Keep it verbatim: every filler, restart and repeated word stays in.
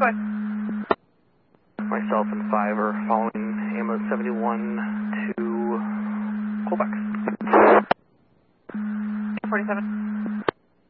ahead. Myself and five are following AMO seventy-one to Colbeck. forty-seven.